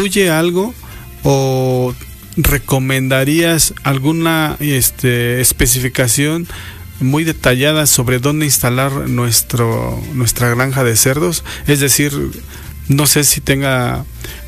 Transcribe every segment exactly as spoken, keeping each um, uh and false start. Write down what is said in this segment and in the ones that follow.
¿influye algo o recomendarías alguna este, especificación muy detallada sobre dónde instalar nuestro nuestra granja de cerdos? Es decir, no sé si tenga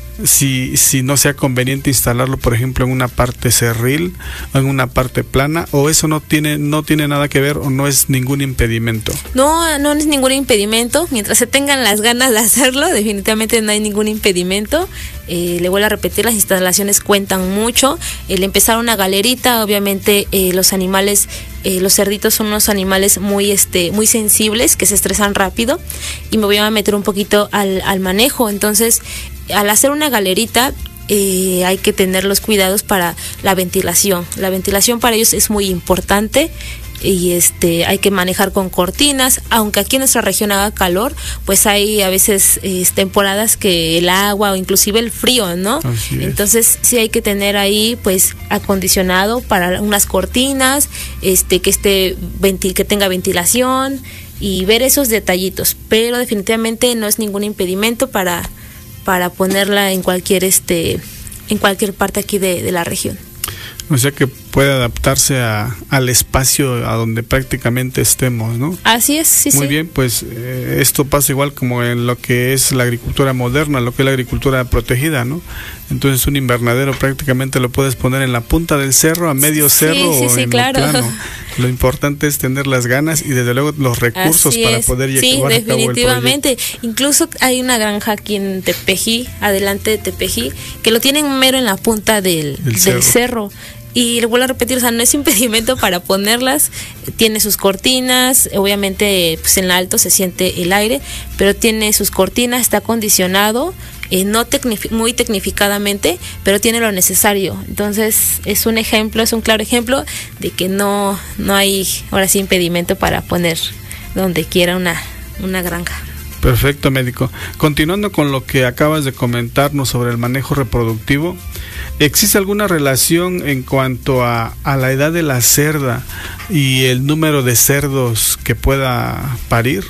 si si no sea conveniente instalarlo, por ejemplo, en una parte cerril o en una parte plana, o eso no tiene no tiene nada que ver, o no es ningún impedimento. No, no es ningún impedimento. Mientras se tengan las ganas de hacerlo, definitivamente no hay ningún impedimento. Eh, le vuelvo a repetir, las instalaciones cuentan mucho. El empezar una galerita, obviamente eh, los animales, eh, los cerditos son unos animales muy este muy sensibles, que se estresan rápido, y me voy a meter un poquito al, al manejo. Entonces, al hacer una galerita, eh, hay que tener los cuidados para la ventilación. La ventilación para ellos es muy importante, y este hay que manejar con cortinas. Aunque aquí en nuestra región haga calor, pues hay a veces eh, temporadas que el agua o inclusive el frío, ¿no? Entonces sí hay que tener ahí pues acondicionado para unas cortinas, este que esté ventil, que tenga ventilación, y ver esos detallitos. Pero definitivamente no es ningún impedimento para para ponerla en cualquier este en cualquier parte aquí de, de la región. O sea que puede adaptarse a, al espacio a donde prácticamente estemos, ¿no? Así es, sí, Muy sí. bien, pues eh, esto pasa igual como en lo que es la agricultura moderna, lo que es la agricultura protegida, ¿no? Entonces un invernadero prácticamente lo puedes poner en la punta del cerro, a medio Sí, cerro sí, o sí, en claro. lo plano. Lo importante es tener las ganas y desde luego los recursos Así para es. poder sí, llevar a cabo el proyecto. definitivamente. Incluso hay una granja aquí en Tepeji, adelante de Tepeji, que lo tienen mero en la punta del, Del del cerro. cerro. Y le vuelvo a repetir, o sea, no es impedimento para ponerlas. Tiene sus cortinas, obviamente pues en alto se siente el aire, pero tiene sus cortinas, está acondicionado, eh, no tecnifi- muy tecnificadamente, pero tiene lo necesario. Entonces es un ejemplo, es un claro ejemplo de que no, no hay ahora sí impedimento para poner donde quiera una, una granja. Perfecto, médico. Continuando con lo que acabas de comentarnos sobre el manejo reproductivo, ¿existe alguna relación en cuanto a, a la edad de la cerda y el número de cerdos que pueda parir?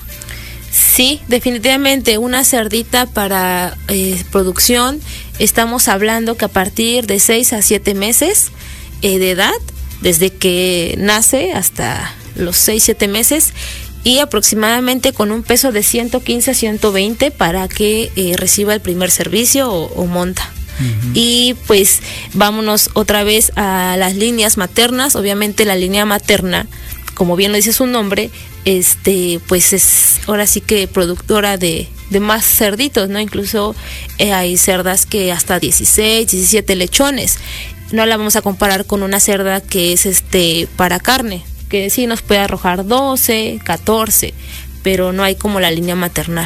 Sí, definitivamente una cerdita para eh, producción, estamos hablando que a partir de seis a siete meses eh, de edad, desde que nace hasta los seis, siete meses, y aproximadamente con un peso de ciento quince a ciento veinte para que eh, reciba el primer servicio o, o monta. Uh-huh. Y pues vámonos otra vez a las líneas maternas. Obviamente la línea materna, como bien lo dice su nombre, este pues es ahora sí que productora de, de más cerditos, ¿no? Incluso eh, hay cerdas que hasta dieciséis, diecisiete lechones. No la vamos a comparar con una cerda que es este para carne, que sí nos puede arrojar doce, catorce, pero no hay como la línea maternal.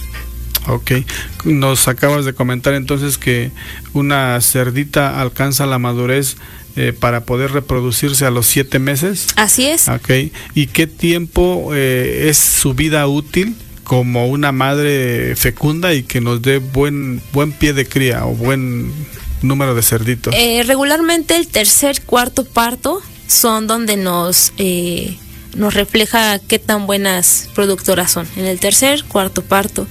Ok, nos acabas de comentar entonces que una cerdita alcanza la madurez eh, para poder reproducirse a los siete meses. Así es. Ok, ¿y qué tiempo eh, es su vida útil como una madre fecunda y que nos dé buen buen pie de cría o buen número de cerditos? Eh, regularmente el tercer, cuarto parto son donde nos eh, nos refleja qué tan buenas productoras son. En el tercer, cuarto parto.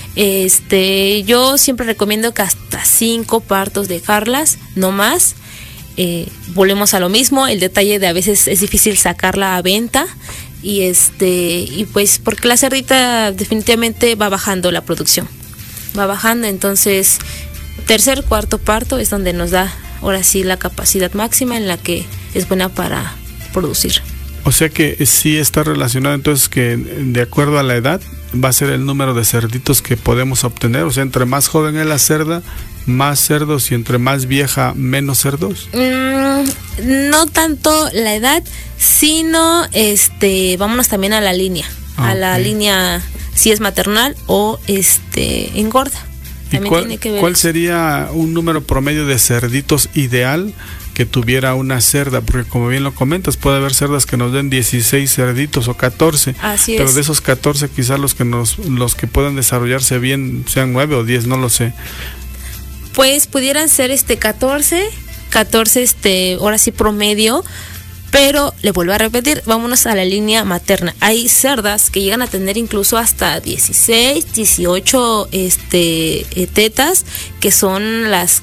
Este, yo siempre recomiendo que hasta cinco partos dejarlas, no más. Eh, volvemos a lo mismo, el detalle de a veces es difícil sacarla a venta, y este, y pues porque la cerdita definitivamente va bajando la producción, va bajando, entonces tercer, cuarto parto es donde nos da ahora sí la capacidad máxima en la que es buena para producir. O sea que sí está relacionado entonces que de acuerdo a la edad va a ser el número de cerditos que podemos obtener. O sea, entre más joven es la cerda, más cerdos, y entre más vieja, menos cerdos. Mm, no tanto la edad, sino este, vámonos también a la línea, ah, a la okay. línea si es maternal o este engorda. También cuál, tiene que ver. ¿Cuál sería un número promedio de cerditos ideal que tuviera una cerda? Porque como bien lo comentas, puede haber cerdas que nos den dieciséis cerditos o catorce. Así pero es. de esos catorce quizás los que nos los que puedan desarrollarse bien sean nueve o diez, no lo sé. Pues pudieran ser este catorce, catorce este, ahora sí promedio, pero le vuelvo a repetir, vámonos a la línea materna. Hay cerdas que llegan a tener incluso hasta dieciséis, dieciocho este, eh, tetas, que son las